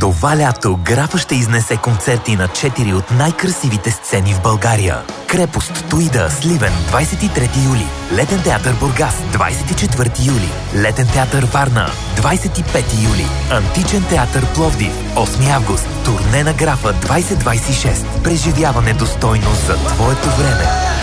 Това лято Графа ще изнесе концерти на 4 от най-красивите сцени в България. Крепост Туида, Сливен, 23 юли. Летен театър Бургас, 24 юли. Летен театър Варна, 25 юли. Античен театър Пловдив, 8 август. Турне на Графа 2026. Преживяване достойно за твоето време.